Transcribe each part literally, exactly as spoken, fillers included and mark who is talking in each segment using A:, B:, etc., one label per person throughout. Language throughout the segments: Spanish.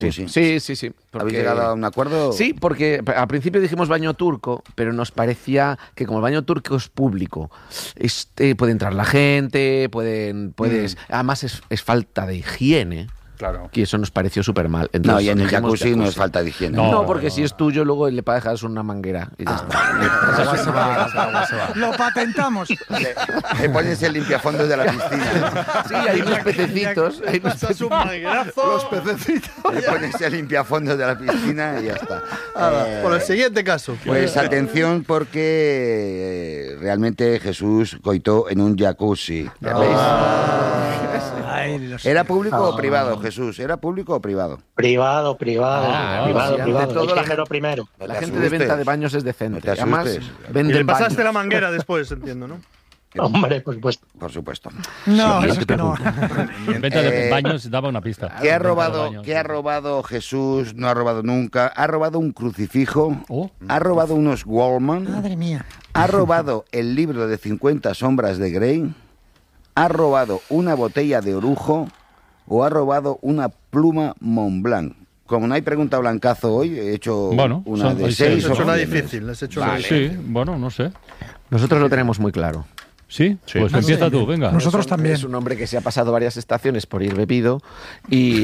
A: Sí, sí.
B: Sí, sí, sí. Porque...
A: ¿Habéis llegado a un acuerdo?
B: Sí, porque al principio dijimos baño turco, pero nos parecía que como el baño turco es público, este, puede entrar la gente, pueden, puedes... Mm. Además es, es falta de higiene.
C: Claro.
B: Y eso nos pareció súper mal.
A: No, y en el jacuzzi, jacuzzi no es falta de higiene.
B: No,
A: no
B: porque
A: no.
B: si es tuyo, luego le dejas una manguera y ya
D: ah.
B: está.
D: Lo patentamos.
A: Le, le pones el limpiafondos de la piscina.
B: Sí, hay unos pececitos. Hay unos
D: pececitos. Los pececitos.
A: Le pones el limpiafondos de la piscina y ya está.
D: Ah, eh, por el siguiente caso.
A: Pues atención, porque realmente Jesús coitó en un jacuzzi.
D: Ah. Ay,
A: ¿Era público o privado, Jesús? ¿Era público o privado?
E: Privado, privado,
B: ah,
E: privado,
B: sí,
E: privado.
B: Todo la,
E: género primero.
B: La, la gente de venta de baños es decente.
A: No te
B: Además,
D: y le pasaste baños. La manguera después, entiendo, ¿no?
E: Hombre, por supuesto.
A: Por supuesto.
D: No,
F: sí,
D: es que no.
F: En venta de baños daba una pista.
A: ¿Qué ha robado, ¿qué ha robado Jesús? No ha robado nunca. Ha robado un crucifijo.
F: Oh.
A: Ha robado unos Wallman.
D: Madre mía.
A: Ha robado el libro de cincuenta sombras de Grey. Ha robado una botella de orujo. O ha robado una pluma Montblanc. Como no hay pregunta blancazo hoy, he hecho
F: bueno,
A: una
F: son,
A: de seis.
D: Has hecho una difícil. Has hecho
F: vale. Sí, bueno, no sé.
B: Nosotros lo tenemos muy claro.
F: ¿Sí? Sí. Pues empieza tú, venga.
D: Nosotros
B: es un,
D: también.
B: Es un hombre que se ha pasado varias estaciones por ir bebido y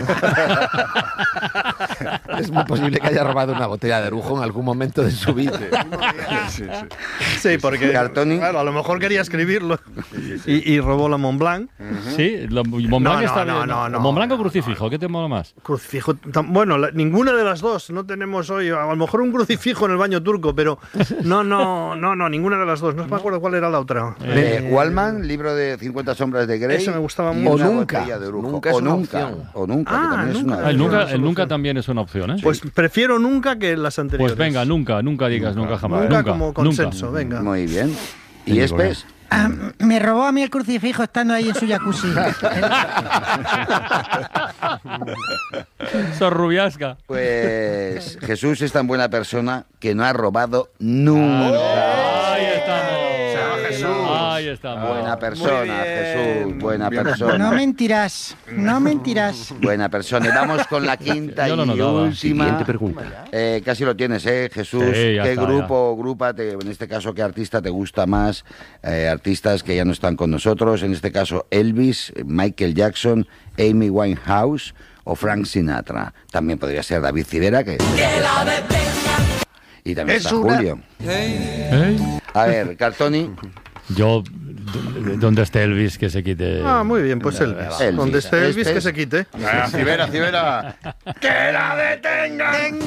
B: es muy posible que haya robado una botella de orujo en algún momento de su vida.
D: Sí, sí. Sí, porque
A: Cartoni.
D: Claro, a lo mejor quería escribirlo y, y robó la Montblanc.
F: Uh-huh. Sí, la Montblanc
D: no, no,
F: está
D: no,
F: bien.
D: No, no,
F: ¿Montblanc o crucifijo? ¿Qué te mola más?
D: Crucifijo. Bueno, la, ninguna de las dos. No tenemos hoy. A lo mejor un crucifijo en el baño turco, pero no, no, no, no, ninguna de las dos. No me acuerdo cuál era la otra.
A: Eh, Wallman, libro de cincuenta sombras de Grey.
D: Eso me gustaba mucho.
A: O
B: nunca.
A: De
B: Nunca es
A: o
B: una
A: nunca.
B: opción.
A: O nunca.
D: Ah,
A: que también
D: nunca.
A: es una
F: el nunca,
D: es
F: el nunca también es una opción, ¿eh?
D: Pues prefiero nunca que las anteriores.
F: Pues venga, nunca, nunca digas nunca, nunca jamás.
D: Nunca,
F: nunca
D: como consenso,
F: nunca.
D: venga.
A: Muy bien. ¿Y Espes?
G: Ah, me robó a mí el crucifijo estando ahí en su jacuzzi.
F: Sos rubiasca.
A: Pues Jesús es tan buena persona que no ha robado nunca.
F: Ah, ahí estamos. Ahí estamos.
A: Buena persona, Jesús. Buena persona.
G: No mentirás, no mentirás.
A: Buena persona. Y vamos con la quinta y última.
B: Siguiente pregunta.
A: Eh, casi lo tienes, ¿eh, Jesús?
F: Sí,
A: ¿Qué
F: está,
A: grupo o grupa, te, en este caso, qué artista te gusta más? Eh, artistas que ya no están con nosotros. En este caso, Elvis, Michael Jackson, Amy Winehouse o Frank Sinatra. También podría ser David Civera, que... Y también
D: Es
A: está
D: una...
A: Julio.
F: ¿Eh?
A: A ver, Cartoni.
F: Yo, donde esté Elvis, que se quite.
D: Ah, muy bien, pues Elvis.
A: Elvis.
D: Donde esté Elvis,
A: Este
D: que
A: es-
D: se quite.
C: Ah, Civera, Civera. ¡Que la detengan!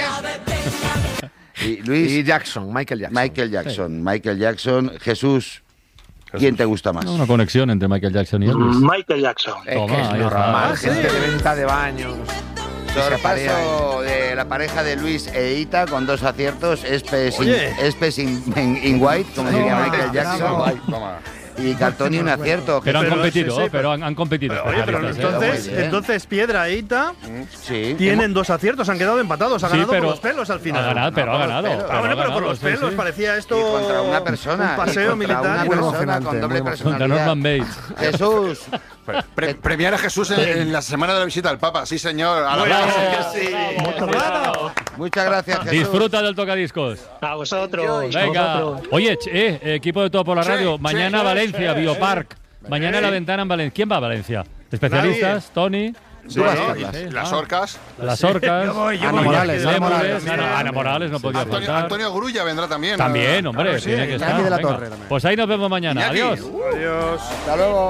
A: Y Luis,
B: Y Jackson, Michael Jackson.
A: Michael Jackson. Michael Jackson. Jesús, ¿quién te gusta más?
F: Una conexión entre Michael Jackson y Elvis.
E: Michael Jackson.
B: Es
F: Toma,
B: que es
F: ahí
B: normal,
F: está.
B: gente de venta de baños.
A: Sorpaso de la pareja de Luis e Ita con dos aciertos. Espes in,
D: Oye.
A: Espes in, in- in white, como diría Michael Jackson.
C: Toma.
A: Y Cartoni un acierto.
F: Pero han
D: Pero,
F: competido,
D: sí, sí,
F: pero han, han competido.
D: Pero, oye, pero
F: especialistas, ¿eh?
D: entonces,
A: Muy bien.
D: entonces Piedra e Ita
A: Sí.
D: tienen dos aciertos, han quedado empatados, ha
F: Sí,
D: ganado
F: pero-
D: por los pelos al final.
F: Ha ganado, pero
A: No,
F: ha
A: por los
F: ganado.
A: pelos.
D: Ah, bueno,
F: ha
D: pero por
F: ganado,
D: los
F: sí,
D: pelos
F: sí.
D: parecía esto
A: Y contra una persona.
D: un paseo
A: y contra
D: militar.
A: Una
D: Muy
A: persona
D: emocionante,
A: con doble
D: muy
A: personalidad.
F: Contra Norman Bates.
A: Jesús.
C: Pre- premiar a Jesús en, en la semana de la visita al Papa. Sí, señor. A la
D: Muy
C: bravo.
D: bien, que sí.
G: Claro.
A: Muchas gracias, Jesús.
F: Disfruta del tocadiscos.
E: A vosotros.
F: Venga.
E: a vosotros.
F: Oye, ch- eh, equipo de Todo por la
C: Sí,
F: Radio.
C: sí,
F: Mañana
C: sí,
F: Valencia,
C: sí,
F: Biopark. Mañana en la ventana en Valencia. ¿Quién va a Valencia? ¿Especialistas? ¿Tony?
C: Sí,
A: vas,
C: ¿no?
A: Carlas.
C: Y las orcas.
F: Las orcas.
G: Yo voy, yo
F: Ana
G: voy.
F: Morales.
G: Ana
F: Morales.
G: Morales.
F: Ana, Ana Morales no podía
C: Antonio,
F: faltar.
C: Antonio Grulla vendrá también.
F: También, hombre,
C: Claro, sí.
F: tiene que estar.
D: Iñaki de la
F: Venga.
D: Torre también.
F: Pues ahí nos vemos mañana.
C: Iñaki.
F: Adiós.
D: Adiós.
A: Hasta luego.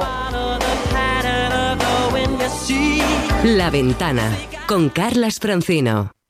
H: La Ventana con Carlas Francino.